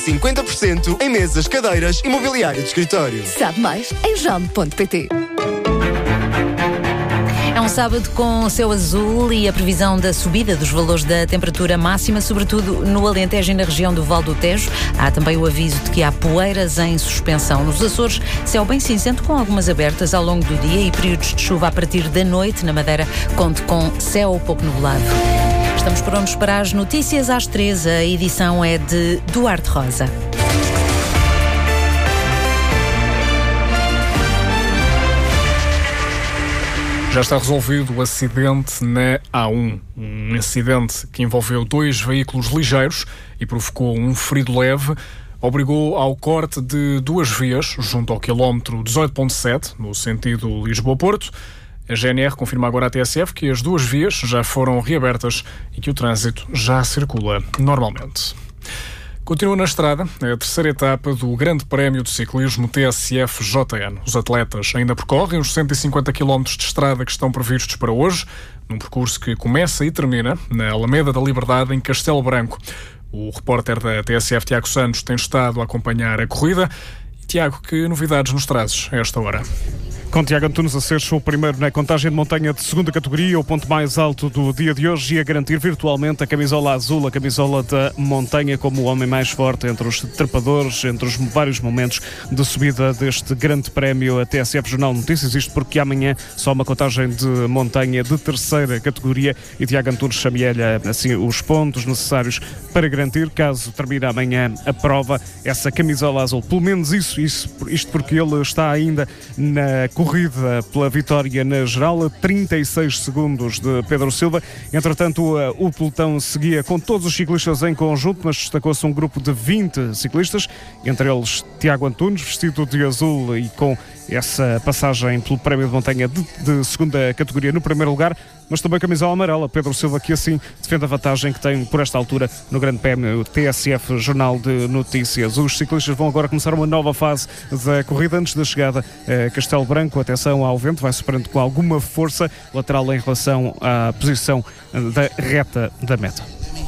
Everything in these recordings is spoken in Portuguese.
50% em mesas, cadeiras e mobiliário de escritório. Sabe mais em jam.pt. É um sábado com céu azul e a previsão da subida dos valores da temperatura máxima, sobretudo no Alentejo e na região do Val do Tejo. Há também o aviso de que há poeiras em suspensão. Nos Açores, céu bem cinzento com algumas abertas ao longo do dia e períodos de chuva a partir da noite. Na Madeira, conte com céu pouco nublado. Estamos prontos para as notícias às 13. A edição é de Duarte Rosa. Já está resolvido o acidente na A1. Um acidente que envolveu 2 veículos ligeiros e provocou um ferido leve. Obrigou ao corte de 2 vias junto ao quilómetro 18.7, no sentido Lisboa-Porto. A GNR confirma agora à TSF que as 2 vias já foram reabertas e que o trânsito já circula normalmente. Continua na estrada a terceira etapa do Grande Prémio de Ciclismo TSF-JN. Os atletas ainda percorrem os 150 km de estrada que estão previstos para hoje, num percurso que começa e termina na Alameda da Liberdade, em Castelo Branco. O repórter da TSF, Tiago Santos, tem estado a acompanhar a corrida. Tiago, que novidades nos trazes a esta hora? Com Tiago Antunes a ser o primeiro na contagem de montanha de segunda categoria, o ponto mais alto do dia de hoje, e a garantir virtualmente a camisola azul, a camisola da montanha, como o homem mais forte entre os trepadores, entre os vários momentos de subida deste grande prémio a TSF Jornal Notícias. Isto porque amanhã só uma contagem de montanha de terceira categoria e Tiago Antunes chama-lhe assim os pontos necessários para garantir, caso termine amanhã a prova, essa camisola azul. Pelo menos isto porque ele está ainda na corrida pela vitória na geral, a 36 segundos de Pedro Silva. Entretanto, o pelotão seguia com todos os ciclistas em conjunto, mas destacou-se um grupo de 20 ciclistas, entre eles Tiago Antunes, vestido de azul e com essa passagem pelo prémio de montanha de segunda categoria no primeiro lugar, mas também camisola amarela, Pedro Silva, que assim defende a vantagem que tem por esta altura no Grande Prémio TSF Jornal de Notícias. Os ciclistas vão agora começar uma nova fase da corrida antes da chegada a Castelo Branco. Atenção ao vento, vai soprando com alguma força lateral em relação à posição da reta da meta.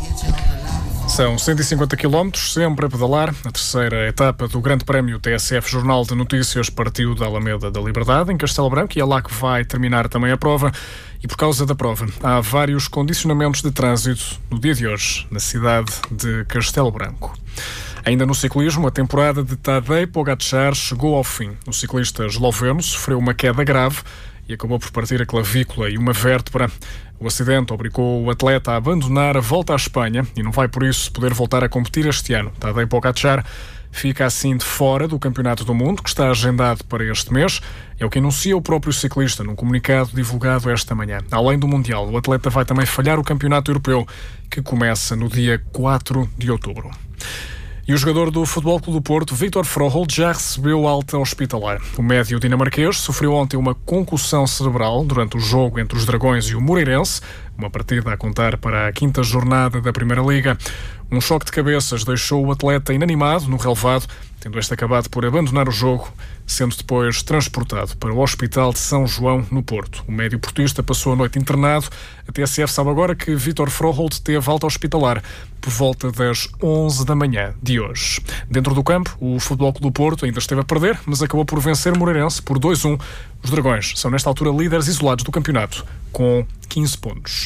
São 150 km, sempre a pedalar. A terceira etapa do Grande Prémio TSF Jornal de Notícias partiu da Alameda da Liberdade, em Castelo Branco, e é lá que vai terminar também a prova. E por causa da prova, há vários condicionamentos de trânsito no dia de hoje, na cidade de Castelo Branco. Ainda no ciclismo, a temporada de Tadej Pogačar chegou ao fim. O ciclista esloveno sofreu uma queda grave e acabou por partir a clavícula e uma vértebra. O acidente obrigou o atleta a abandonar a volta à Espanha e não vai por isso poder voltar a competir este ano. Tadej Pogačar fica assim de fora do Campeonato do Mundo, que está agendado para este mês. É o que anuncia o próprio ciclista num comunicado divulgado esta manhã. Além do Mundial, o atleta vai também falhar o Campeonato Europeu, que começa no dia 4 de outubro. E o jogador do Futebol Clube do Porto, Vítor Froholt, já recebeu alta hospitalar. O médio dinamarquês sofreu ontem uma concussão cerebral durante o jogo entre os Dragões e o Moreirense, uma partida a contar para a 5ª jornada da Primeira Liga. Um choque de cabeças deixou o atleta inanimado no relvado, tendo este acabado por abandonar o jogo, sendo depois transportado para o Hospital de São João, no Porto. O médio portista passou a noite internado. A TSF sabe agora que Vítor Froholt teve alta hospitalar por volta das 11 da manhã de hoje. Dentro do campo, o Futebol Clube do Porto ainda esteve a perder, mas acabou por vencer o Moreirense por 2-1. Os Dragões são nesta altura líderes isolados do campeonato, com 15 pontos.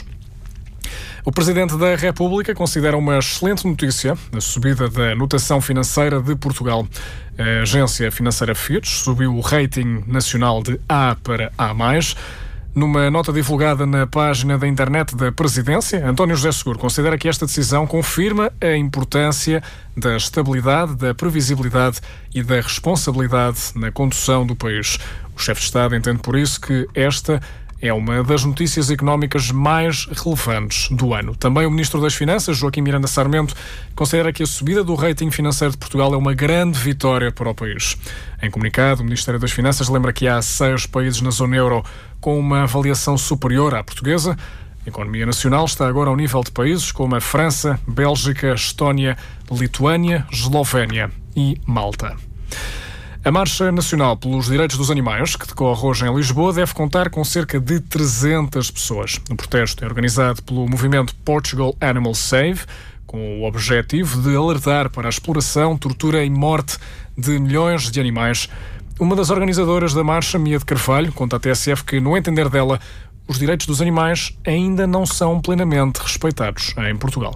O Presidente da República considera uma excelente notícia a subida da notação financeira de Portugal. A agência financeira Fitch subiu o rating nacional de A para A+. Numa nota divulgada na página da internet da Presidência, António José Seguro considera que esta decisão confirma a importância da estabilidade, da previsibilidade e da responsabilidade na condução do país. O chefe de Estado entende por isso que esta é uma das notícias económicas mais relevantes do ano. Também o Ministro das Finanças, Joaquim Miranda Sarmento, considera que a subida do rating financeiro de Portugal é uma grande vitória para o país. Em comunicado, o Ministério das Finanças lembra que há 6 países na zona euro com uma avaliação superior à portuguesa. A economia nacional está agora ao nível de países como a França, Bélgica, Estónia, Lituânia, Eslovénia e Malta. A Marcha Nacional pelos Direitos dos Animais, que decorre hoje em Lisboa, deve contar com cerca de 300 pessoas. O protesto é organizado pelo movimento Portugal Animal Save, com o objetivo de alertar para a exploração, tortura e morte de milhões de animais. Uma das organizadoras da marcha, Mia de Carvalho, conta à TSF que, no entender dela, os direitos dos animais ainda não são plenamente respeitados em Portugal.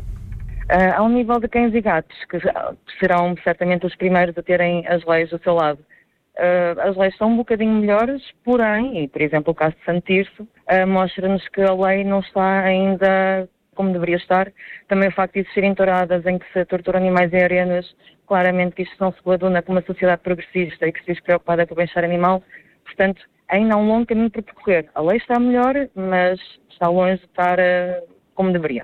Ao nível de cães e gatos, que serão certamente os primeiros a terem as leis do seu lado, as leis são um bocadinho melhores, porém, e por exemplo o caso de Santo Tirso, mostra-nos que a lei não está ainda como deveria estar. Também o facto de existirem touradas em que se tortura animais em arenas, claramente que isto não se coaduna com uma sociedade progressista e que se diz preocupada com o bem-estar animal. Portanto, ainda há um longo caminho para percorrer. A lei está melhor, mas está longe de estar como deveria.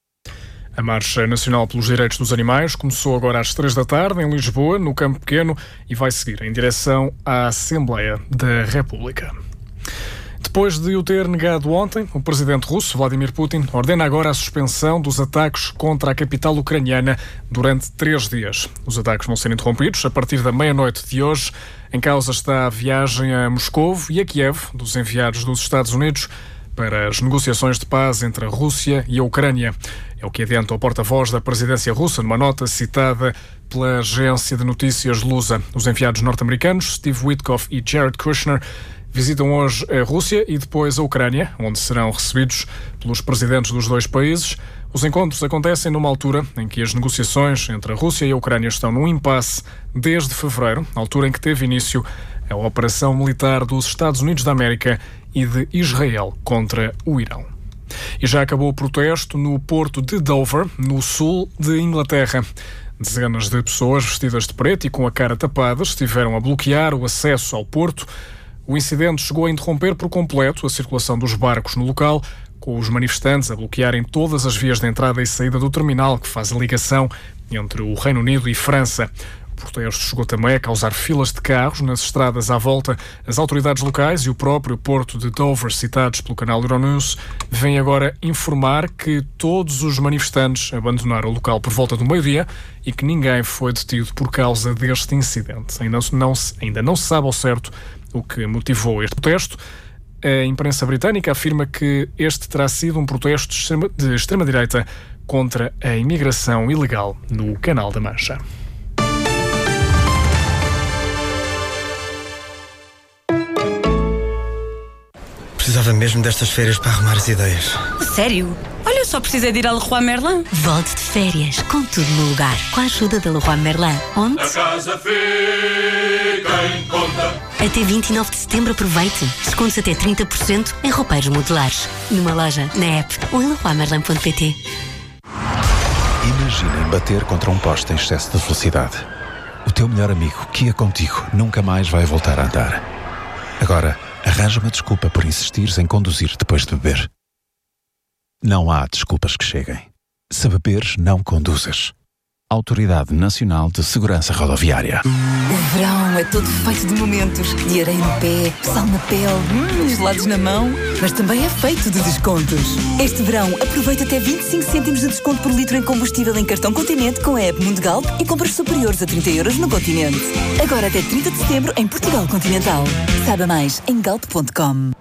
A Marcha Nacional pelos Direitos dos Animais começou agora às 3 da tarde em Lisboa, no Campo Pequeno, e vai seguir em direção à Assembleia da República. Depois de o ter negado ontem, o presidente russo, Vladimir Putin, ordena agora a suspensão dos ataques contra a capital ucraniana durante 3 dias. Os ataques vão ser interrompidos a partir da meia-noite de hoje. Em causa está a viagem a Moscovo e a Kiev dos enviados dos Estados Unidos para as negociações de paz entre a Rússia e a Ucrânia. É o que adianta o porta-voz da presidência russa numa nota citada pela agência de notícias Lusa. Os enviados norte-americanos, Steve Witkoff e Jared Kushner, visitam hoje a Rússia e depois a Ucrânia, onde serão recebidos pelos presidentes dos dois países. Os encontros acontecem numa altura em que as negociações entre a Rússia e a Ucrânia estão num impasse desde fevereiro, altura em que teve início a operação militar dos Estados Unidos da América e de Israel contra o Irão. E já acabou o protesto no porto de Dover, no sul de Inglaterra. Dezenas de pessoas vestidas de preto e com a cara tapada estiveram a bloquear o acesso ao porto. O incidente chegou a interromper por completo a circulação dos barcos no local, com os manifestantes a bloquearem todas as vias de entrada e saída do terminal que faz a ligação entre o Reino Unido e França. O protesto chegou também a causar filas de carros nas estradas à volta. As autoridades locais e o próprio porto de Dover, citados pelo canal Euronews, vêm agora informar que todos os manifestantes abandonaram o local por volta do meio-dia e que ninguém foi detido por causa deste incidente. Ainda não se sabe ao certo o que motivou este protesto. A imprensa britânica afirma que este terá sido um protesto de extrema-direita contra a imigração ilegal no Canal da Mancha. Precisava mesmo destas férias para arrumar as ideias. Sério? Olha, eu só precisei de ir à Leroy Merlin. Volte de férias, com tudo no lugar, com a ajuda da Leroy Merlin. Onde? A casa fica em conta. Até 29 de setembro aproveite. Descontos até 30% em roupeiros modulares. Numa loja, na app ou em leroymerlin.pt. Imaginem bater contra um poste em excesso de velocidade. O teu melhor amigo, que ia contigo, nunca mais vai voltar a andar. Agora, arranja uma desculpa por insistires em conduzir depois de beber. Não há desculpas que cheguem. Se beberes, não conduzas. Autoridade Nacional de Segurança Rodoviária. O verão é todo feito de momentos. De areia no pé, sal na pele, gelados na mão. Mas também é feito de descontos. Este verão, aproveita até 25 cêntimos de desconto por litro em combustível em cartão Continente com a app Mundigalp e compras superiores a 30 € no Continente. Agora até 30 de setembro em Portugal Continental. Saiba mais em galp.com.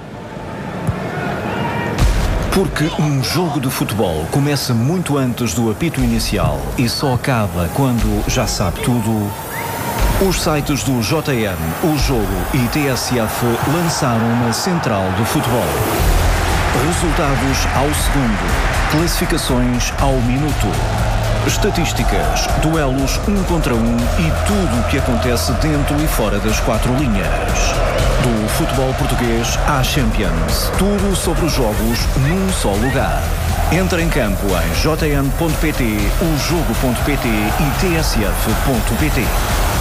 Porque um jogo de futebol começa muito antes do apito inicial e só acaba quando já sabe tudo, os sites do JN, O Jogo e TSF lançaram uma central do futebol. Resultados ao segundo, classificações ao minuto, estatísticas, duelos 1 contra 1 e tudo o que acontece dentro e fora das 4 linhas. Do futebol português à Champions. Tudo sobre os jogos num só lugar. Entra em campo em jn.pt, ojogo.pt e tsf.pt.